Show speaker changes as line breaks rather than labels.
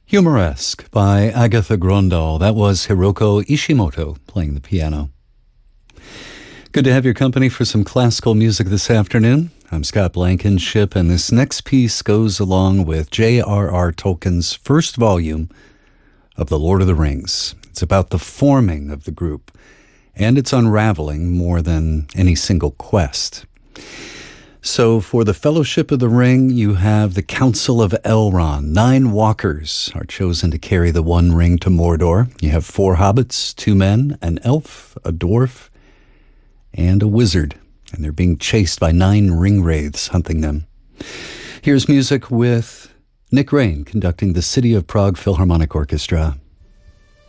Humoresque by Agatha Grondal. That was Hiroko Ishimoto playing the piano. Good to have your company for some classical music this afternoon. I'm Scott Blankenship, and this next piece goes along with J.R.R. Tolkien's first volume of The Lord of the Rings. It's about the forming of the group and its unraveling more than any single quest. So for the Fellowship of the Ring, you have the Council of Elrond. 9 walkers are chosen to carry the One Ring to Mordor. You have 4 hobbits, 2 men, an elf, a dwarf, and a wizard. And they're being chased by 9 ring wraiths hunting them. Here's music with Nick Rain conducting the City of Prague Philharmonic Orchestra.